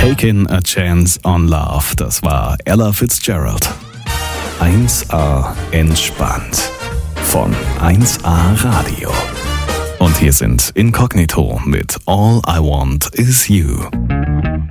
Taking a Chance on Love, das war Ella Fitzgerald. 1A entspannt von 1A Radio. Und hier sind Inkognito mit All I Want Is You.